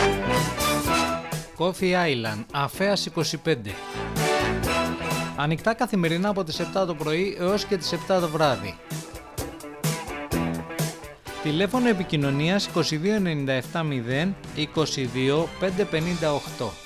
Coffee Island, Αφέας 25. Ανοιχτά καθημερινά από τις 7 το πρωί έως και τις 7 το βράδυ. Τηλέφωνο επικοινωνίας 22 97 0 22 558.